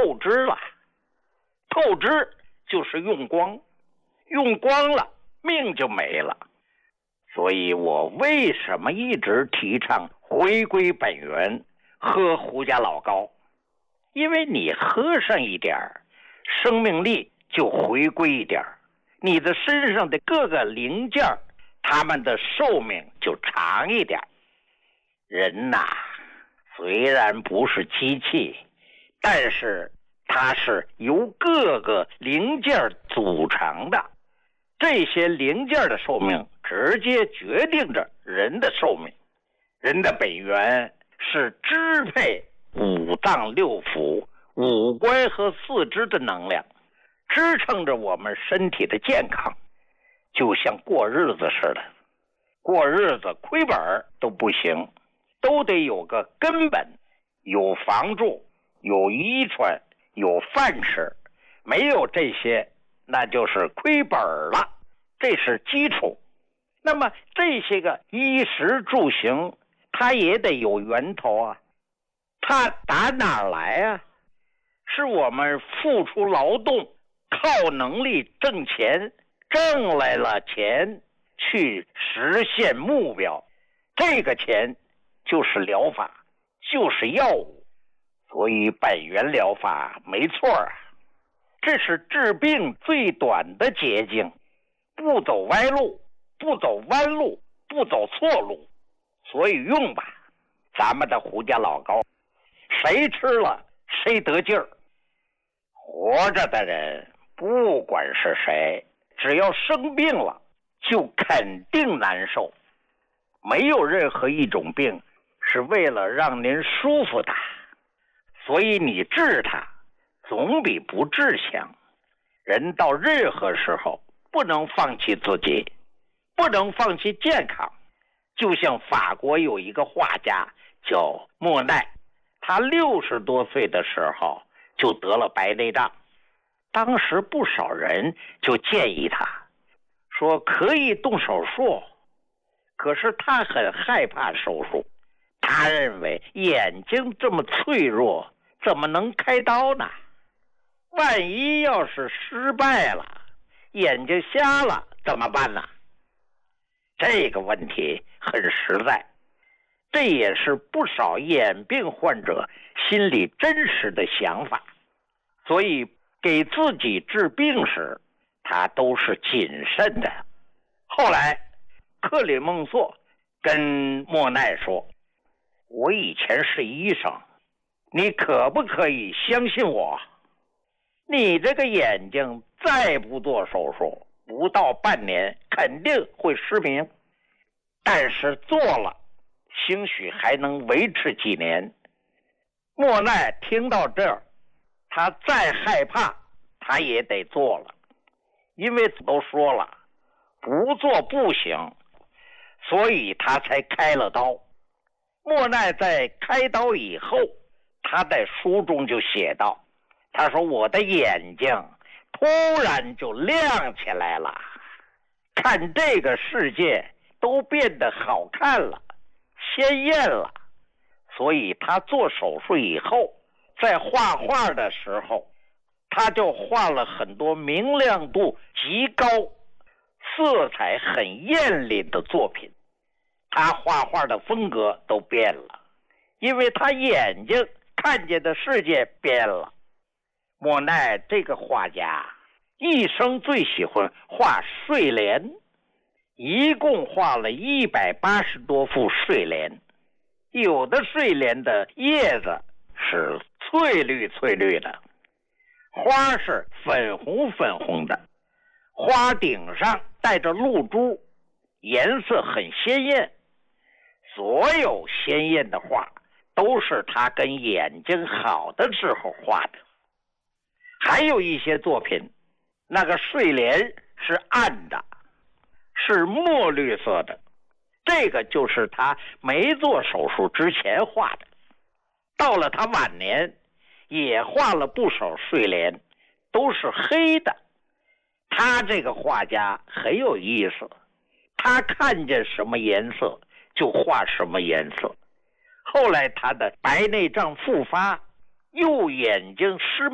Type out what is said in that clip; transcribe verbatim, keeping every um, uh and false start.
透支了。透支就是用光，用光了命就没了。所以我为什么一直提倡回归本源，喝胡家老高？因为你喝上一点，生命力就回归一点，你的身上的各个零件他们的寿命就长一点。人呐，虽然不是机器，但是它是由各个零件组成的，这些零件的寿命直接决定着人的寿命。人的本源是支配五脏六腑、五官和四肢的能量，支撑着我们身体的健康。就像过日子似的，过日子亏本都不行，都得有个根本，有房住，有衣穿，有饭吃。没有这些，那就是亏本了，这是基础。那么这些个衣食住行，它也得有源头啊，它打哪儿来啊？是我们付出劳动，靠能力挣钱，挣来了钱去实现目标，这个钱就是疗法，就是药物。所以本源疗法没错啊，这是治病最短的捷径，不走歪路，不走弯路，不走错路。所以用吧，咱们的胡家老高，谁吃了谁得劲儿。活着的人不管是谁，只要生病了就肯定难受。没有任何一种病是为了让您舒服的，所以你治它总比不治强。人到任何时候不能放弃自己，不能放弃健康。就像法国有一个画家叫莫奈，他六十多岁的时候就得了白内障。当时不少人就建议他说可以动手术，可是他很害怕手术。他认为眼睛这么脆弱，怎么能开刀呢？万一要是失败了，眼睛瞎了怎么办呢？这个问题很实在，这也是不少眼病患者心里真实的想法。所以给自己治病时，他都是谨慎的。后来克里孟梭跟莫奈说，我以前是医生，你可不可以相信我？你这个眼睛再不做手术，不到半年肯定会失明，但是做了兴许还能维持几年。莫奈听到这儿，他再害怕他也得做了，因为都说了不做不行，所以他才开了刀。莫奈在开刀以后，他在书中就写道，他说我的眼睛突然就亮起来了，看这个世界都变得好看了，鲜艳了。所以他做手术以后，在画画的时候，他就画了很多明亮度极高、色彩很艳丽的作品。他画画的风格都变了，因为他眼睛看见的世界变了。莫奈这个画家一生最喜欢画睡莲，一共画了一百八十多幅睡莲。有的睡莲的叶子是翠绿翠绿的，花是粉红粉红的，花顶上带着露珠，颜色很鲜艳。所有鲜艳的画都是他跟眼睛好的时候画的。还有一些作品，那个睡莲是暗的，是墨绿色的，这个就是他没做手术之前画的。到了他晚年也画了不少睡莲，都是黑的。他这个画家很有意思，他看见什么颜色就画什么颜色。后来他的白内障复发，右眼睛失